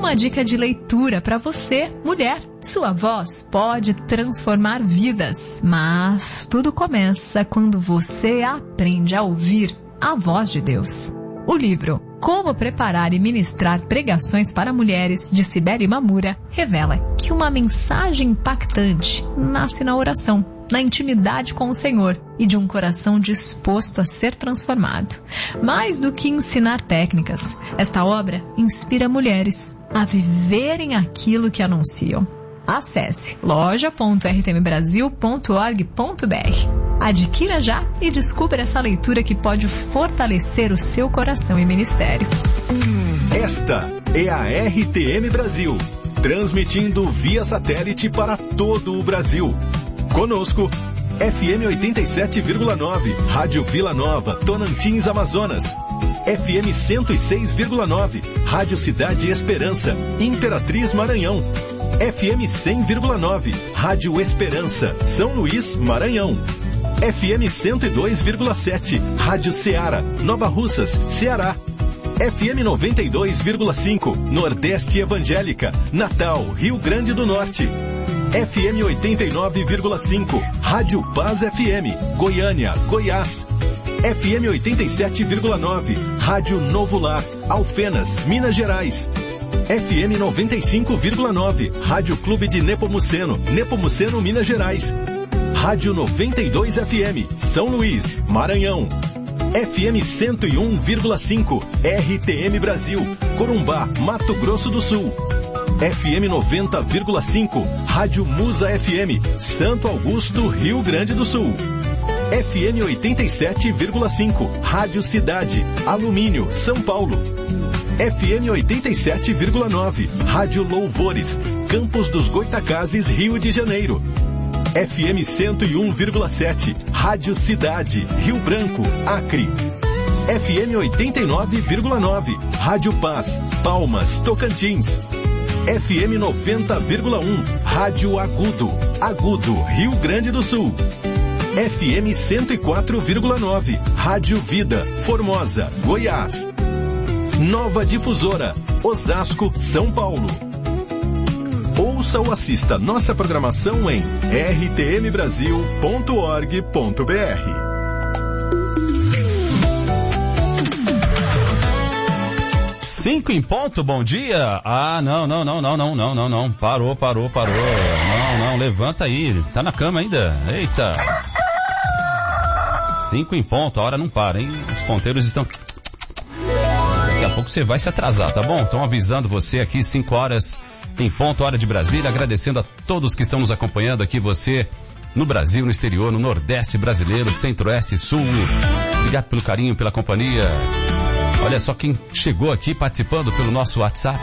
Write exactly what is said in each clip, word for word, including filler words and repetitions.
uma dica de leitura para você, mulher. Sua voz pode transformar vidas, mas tudo começa quando você aprende a ouvir a voz de Deus. O livro Como Preparar e Ministrar Pregações para Mulheres, de Sibeli Mamura, revela que uma mensagem impactante nasce na oração, na intimidade com o Senhor e de um coração disposto a ser transformado. Mais do que ensinar técnicas, esta obra inspira mulheres a viverem aquilo que anunciam. Acesse loja ponto r t m brasil ponto org ponto b r. Adquira já e descubra essa leitura que pode fortalecer o seu coração e ministério. Esta é a R T M Brasil, transmitindo via satélite para todo o Brasil. Conosco, F M oitenta e sete vírgula nove, Rádio Vila Nova, Tonantins, Amazonas. F M cento e seis vírgula nove, Rádio Cidade Esperança, Imperatriz, Maranhão. F M cem vírgula nove, Rádio Esperança, São Luís, Maranhão. F M cento e dois vírgula sete, Rádio Ceará, Nova Russas, Ceará. F M noventa e dois vírgula cinco, Nordeste Evangélica, Natal, Rio Grande do Norte. F M oitenta e nove vírgula cinco, Rádio Paz F M, Goiânia, Goiás. F M oitenta e sete vírgula nove, Rádio Novo Lar, Alfenas, Minas Gerais. F M noventa e cinco vírgula nove, Rádio Clube de Nepomuceno, Nepomuceno, Minas Gerais. Rádio noventa e dois F M, São Luís, Maranhão. F M cento e um vírgula cinco, R T M Brasil, Corumbá, Mato Grosso do Sul. F M noventa vírgula cinco, Rádio Musa F M, Santo Augusto, Rio Grande do Sul. F M oitenta e sete vírgula cinco, Rádio Cidade, Alumínio, São Paulo. F M oitenta e sete vírgula nove, Rádio Louvores, Campos dos Goitacazes, Rio de Janeiro. F M cento e um vírgula sete, Rádio Cidade, Rio Branco, Acre. F M oitenta e nove vírgula nove, Rádio Paz, Palmas, Tocantins. F M noventa vírgula um, Rádio Agudo, Agudo, Rio Grande do Sul. F M cento e quatro vírgula nove, Rádio Vida, Formosa, Goiás. Nova Difusora, Osasco, São Paulo. Ouça ou assista nossa programação em r t m brasil ponto org ponto b r. Cinco em ponto, bom dia. Ah, não, não, não, não, não, não, não, não. Parou, parou, parou. Não, não, levanta aí. Tá na cama ainda. Eita. Cinco em ponto, a hora não para, hein? Os ponteiros estão... Daqui a pouco você vai se atrasar, tá bom? Estão avisando você aqui, cinco horas em ponto, hora de Brasília, agradecendo a todos que estão nos acompanhando aqui, você no Brasil, no exterior, no Nordeste brasileiro, Centro-Oeste, Sul. Obrigado pelo carinho, pela companhia. Olha só quem chegou aqui participando pelo nosso WhatsApp.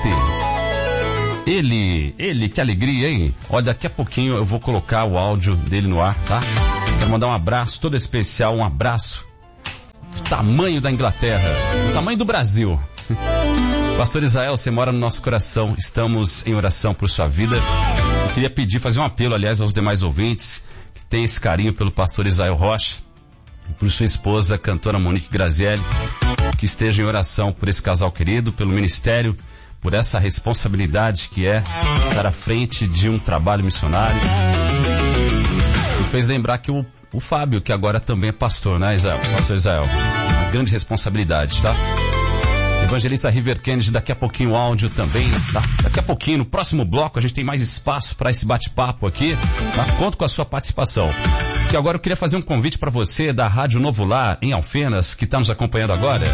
Ele, ele, que alegria, hein? Olha, daqui a pouquinho eu vou colocar o áudio dele no ar, tá? Quero mandar um abraço todo especial, um abraço do tamanho da Inglaterra, do tamanho do Brasil. Pastor Israel, você mora no nosso coração, estamos em oração por sua vida. Eu queria pedir, fazer um apelo, aliás, aos demais ouvintes que têm esse carinho pelo pastor Israel Rocha, por sua esposa, cantora Monique Grazielli, que esteja em oração por esse casal querido, pelo ministério, por essa responsabilidade que é estar à frente de um trabalho missionário. Me fez lembrar que o, o Fábio, que agora também é pastor, né, Israel? Pastor Israel, uma grande responsabilidade, tá? Evangelista River Kennedy, daqui a pouquinho o áudio também, tá? Daqui a pouquinho, no próximo bloco, a gente tem mais espaço para esse bate-papo aqui, tá? Conto com a sua participação. E agora eu queria fazer um convite para você da Rádio Novo Lar, em Alfenas, que está nos acompanhando agora.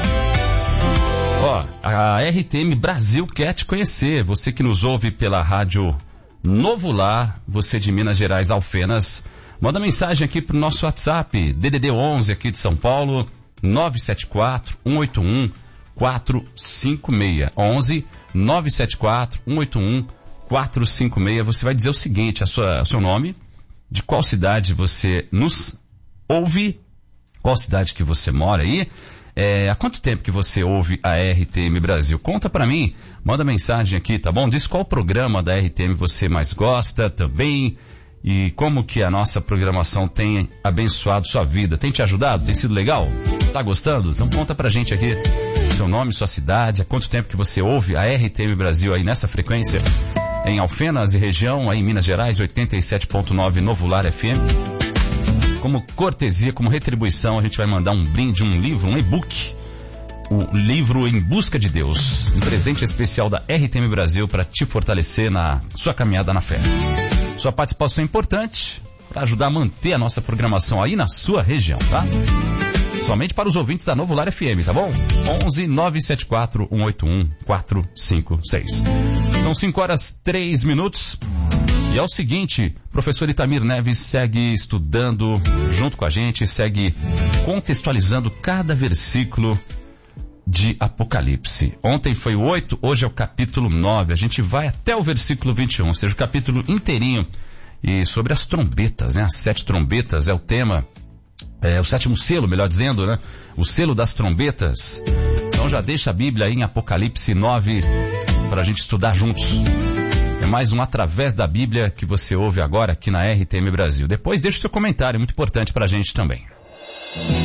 Ó, a R T M Brasil quer te conhecer. Você que nos ouve pela Rádio Novo Lar, você de Minas Gerais, Alfenas, manda mensagem aqui pro nosso WhatsApp, D D D onze aqui de São Paulo, nove sete quatro, um oito um, quatro cinco seis. onze, nove sete quatro, um oito um, quatro cinco seis. Você vai dizer o seguinte, a sua, o seu nome, de qual cidade você nos ouve, qual cidade que você mora aí, é, há quanto tempo que você ouve a R T M Brasil? Conta pra mim, manda mensagem aqui, tá bom? Diz qual programa da R T M você mais gosta também e como que a nossa programação tem abençoado sua vida. Tem te ajudado? Tem sido legal? Tá gostando? Então conta pra gente aqui seu nome, sua cidade, há quanto tempo que você ouve a R T M Brasil aí nessa frequência, em Alfenas e região, aí em Minas Gerais, oitenta e sete ponto nove Novo Lar F M. Como cortesia, como retribuição, a gente vai mandar um brinde, um livro, um e-book, o livro Em Busca de Deus, um presente especial da R T M Brasil para te fortalecer na sua caminhada na fé. Sua participação é importante para ajudar a manter a nossa programação aí na sua região, tá? Somente para os ouvintes da Novo Lar F M, tá bom? onze nove sete quatro um oito um quatro cinco seis. São cinco horas três minutos. E é o seguinte, professor Itamir Neves segue estudando junto com a gente, segue contextualizando cada versículo de Apocalipse. Ontem foi o oito, hoje é o capítulo nove. A gente vai até o versículo vinte e um, ou seja, o capítulo inteirinho. E sobre as trombetas, né? As sete trombetas é o tema, é o sétimo selo, melhor dizendo, né? O selo das trombetas. Então já deixa a Bíblia aí em Apocalipse nove para a gente estudar juntos. É mais um Através da Bíblia que você ouve agora aqui na R T M Brasil. Depois deixa o seu comentário, é muito importante para a gente também.